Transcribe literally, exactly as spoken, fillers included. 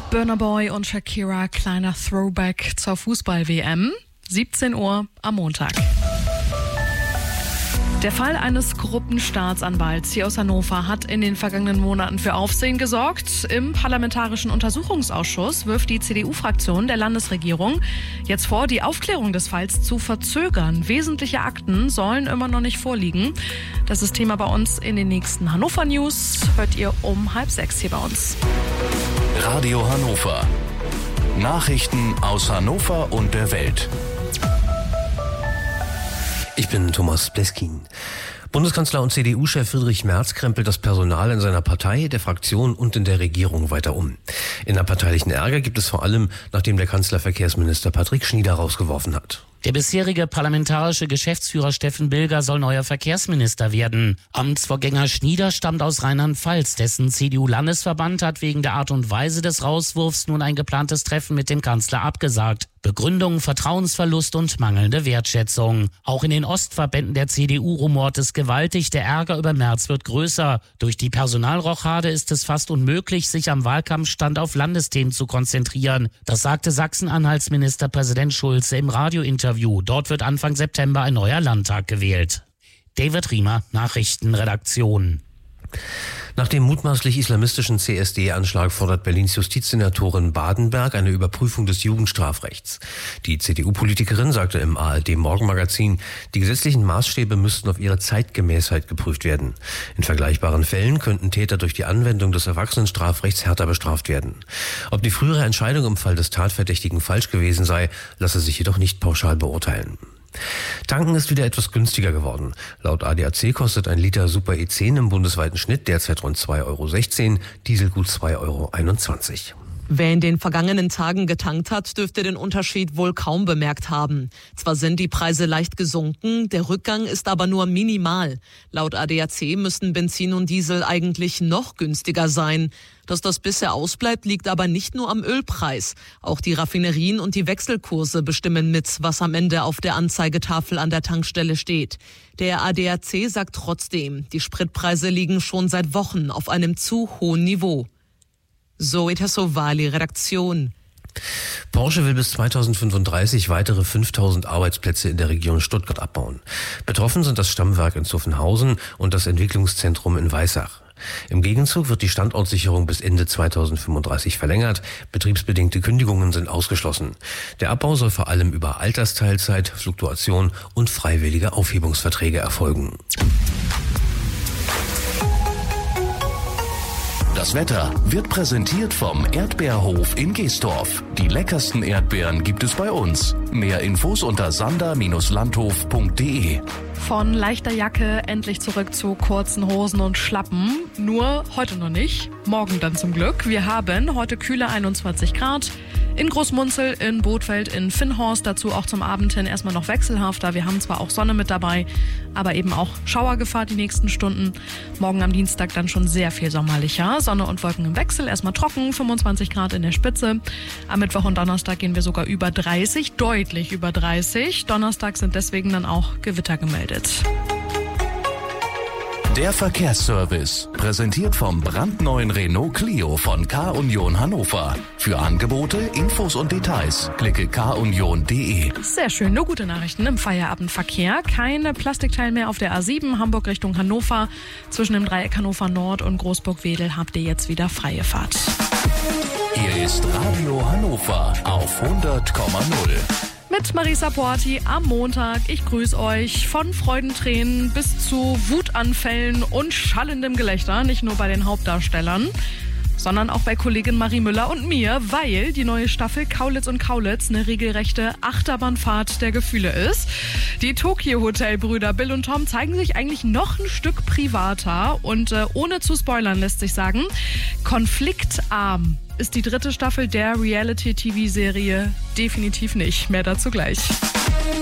Burna Boy und Shakira, kleiner Throwback zur Fußball-W M. siebzehn Uhr am Montag. Der Fall eines Gruppenstaatsanwalts hier aus Hannover hat in den vergangenen Monaten für Aufsehen gesorgt. Im Parlamentarischen Untersuchungsausschuss wirft die C D U-Fraktion der Landesregierung jetzt vor, die Aufklärung des Falls zu verzögern. Wesentliche Akten sollen immer noch nicht vorliegen. Das ist Thema bei uns in den nächsten Hannover News. Hört ihr um halb sechs hier bei uns. Radio Hannover. Nachrichten aus Hannover und der Welt. Ich bin Thomas Bleskin. Bundeskanzler und C D U-Chef Friedrich Merz krempelt das Personal in seiner Partei, der Fraktion und in der Regierung weiter um. Innerparteilichen Ärger gibt es vor allem, nachdem der Kanzler Verkehrsminister Patrick Schnieder rausgeworfen hat. Der bisherige parlamentarische Geschäftsführer Steffen Bilger soll neuer Verkehrsminister werden. Amtsvorgänger Schnieder stammt aus Rheinland-Pfalz. Dessen C D U-Landesverband hat wegen der Art und Weise des Rauswurfs nun ein geplantes Treffen mit dem Kanzler abgesagt. Begründung, Vertrauensverlust und mangelnde Wertschätzung. Auch in den Ostverbänden der C D U rumort es gewaltig. Der Ärger über Merz wird größer. Durch die Personalrochade ist es fast unmöglich, sich am Wahlkampfstand auf Landesthemen zu konzentrieren. Das sagte Sachsen-Anhalts Ministerpräsident Schulze im Radiointerview. Dort wird Anfang September ein neuer Landtag gewählt. David Riemer, Nachrichtenredaktion. Nach dem mutmaßlich islamistischen C S D-Anschlag fordert Berlins Justizsenatorin Badenberg eine Überprüfung des Jugendstrafrechts. Die C D U-Politikerin sagte im A R D-Morgenmagazin, die gesetzlichen Maßstäbe müssten auf ihre Zeitgemäßheit geprüft werden. In vergleichbaren Fällen könnten Täter durch die Anwendung des Erwachsenenstrafrechts härter bestraft werden. Ob die frühere Entscheidung im Fall des Tatverdächtigen falsch gewesen sei, lasse sich jedoch nicht pauschal beurteilen. Tanken ist wieder etwas günstiger geworden. Laut A D A C kostet ein Liter Super E zehn im bundesweiten Schnitt derzeit rund zwei Euro sechzehn, Diesel gut zwei Euro einundzwanzig. Wer in den vergangenen Tagen getankt hat, dürfte den Unterschied wohl kaum bemerkt haben. Zwar sind die Preise leicht gesunken, der Rückgang ist aber nur minimal. Laut A D A C müssten Benzin und Diesel eigentlich noch günstiger sein. Dass das bisher ausbleibt, liegt aber nicht nur am Ölpreis. Auch die Raffinerien und die Wechselkurse bestimmen mit, was am Ende auf der Anzeigetafel an der Tankstelle steht. Der A D A C sagt trotzdem, die Spritpreise liegen schon seit Wochen auf einem zu hohen Niveau. Zoe Tassovali, Redaktion. Porsche will bis zweitausendfünfunddreißig weitere fünftausend Arbeitsplätze in der Region Stuttgart abbauen. Betroffen sind das Stammwerk in Zuffenhausen und das Entwicklungszentrum in Weissach. Im Gegenzug wird die Standortsicherung bis Ende zweitausendfünfunddreißig verlängert. Betriebsbedingte Kündigungen sind ausgeschlossen. Der Abbau soll vor allem über Altersteilzeit, Fluktuation und freiwillige Aufhebungsverträge erfolgen. Das Wetter wird präsentiert vom Erdbeerhof in Geestorf. Die leckersten Erdbeeren gibt es bei uns. Mehr Infos unter sander Bindestrich landhof punkt de. Von leichter Jacke endlich zurück zu kurzen Hosen und Schlappen. Nur heute noch nicht, morgen dann zum Glück. Wir haben heute kühle einundzwanzig Grad. In Großmunzel, in Bothfeld, in Finnhorst, dazu auch zum Abend hin erstmal noch wechselhafter. Wir haben zwar auch Sonne mit dabei, aber eben auch Schauergefahr die nächsten Stunden. Morgen am Dienstag dann schon sehr viel sommerlicher. Sonne und Wolken im Wechsel, erstmal trocken, fünfundzwanzig Grad in der Spitze. Am Mittwoch und Donnerstag gehen wir sogar über dreißig, deutlich über dreißig. Donnerstag sind deswegen dann auch Gewitter gemeldet. Der Verkehrsservice, präsentiert vom brandneuen Renault Clio von K-Union Hannover. Für Angebote, Infos und Details klicke k union punkt de. Sehr schön, nur gute Nachrichten im Feierabendverkehr. Keine Plastikteil mehr auf der A sieben, Hamburg Richtung Hannover. Zwischen dem Dreieck Hannover Nord und Großburg-Wedel habt ihr jetzt wieder freie Fahrt. Hier ist Radio Hannover auf hundert Komma null. Mit Marisa Porti am Montag. Ich grüße euch von Freudentränen bis zu Wutanfällen und schallendem Gelächter. Nicht nur bei den Hauptdarstellern, sondern auch bei Kollegin Marie Müller und mir, weil die neue Staffel Kaulitz und Kaulitz eine regelrechte Achterbahnfahrt der Gefühle ist. Die Tokyo-Hotel-Brüder Bill und Tom zeigen sich eigentlich noch ein Stück privater und äh, ohne zu spoilern lässt sich sagen, konfliktarm ist die dritte Staffel der Reality-T V-Serie definitiv nicht. Mehr dazu gleich.